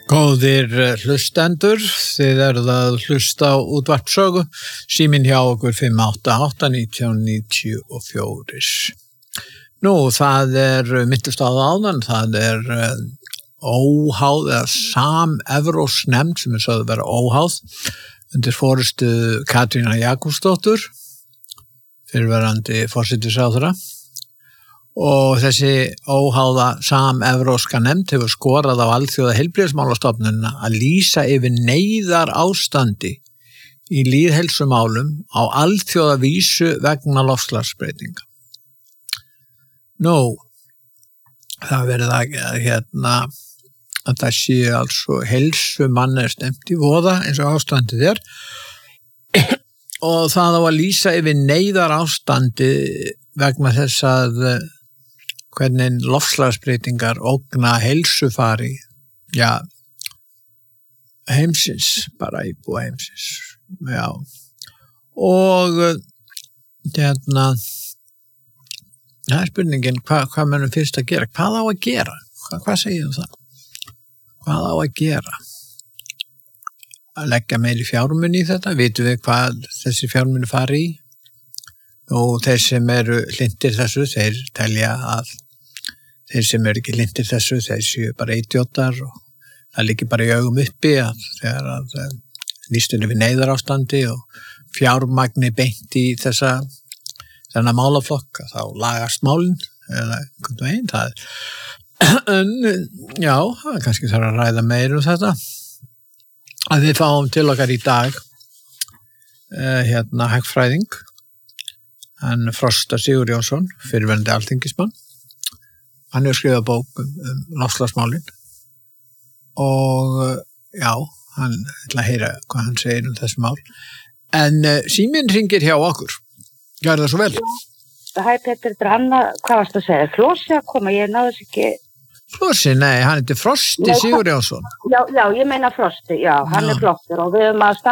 Góðir hlustendur, þið eruð að hlusta á útvarpssögu, síminn hjá okkur 588-1994. Nú, það mittust á áðan, það óháð eða samevrópsk nefnd sem sögðu vera óháð undir forystu Katrínar Jakobsdóttur, fyrrverandi forsætisráðherra. Og þessi óháða samevrópska nefnd hefur skorað á alþjóða heilbrigðismálastofnunina að lýsa yfir neyðarástandi í lýðheilsumálum á alþjóða vísu vegna loftslagsbreytinga. Nú, það verið að það sé altså heilsumanni stemt í voða eins og ástandið og það á að lýsa yfir neyðarástandi vegna þess að hvernig loftslagsbreytingar ógna heilsufari, heimsins, bara íbúa heimsins, og það spurningin, hvað munum fyrst að gera, hvað á að gera, hvað segir það, hvað á að gera, að leggja meiri fjármuni í þetta, vitum við hvað þessi fjármuni fari í, og þeir sem eru hlindir þessu, þeir telja að þeir sem eru ekki hlindir þessu, þeir séu bara idiotar og það liggi bara í augum uppi að þegar að lýstunni við neyðarástandi og fjármagni beint í þennan málaflokka, þá lagast málin eða einhvern veginn, það kannski þarf að ræða meira þetta, að við fáum til okkar í dag hagfræðing, hann Frosta Sigurjónsson, fyrrverandi alþingismann. Hann hefur skrifað bók loftslagsmálin og hann ætla að heyra hvað hann segir þessi mál. En síminn hringir hjá okkur. Gjör það svo vel. Hæ Petur, þetta Anna, hvað varst að segja? Flósi að koma, ég náðu þess ekki. Flósi, nei, hann heitir Frosti Sigurjónsson. Já, ég meina Frosti, hann er flottur og við höfum að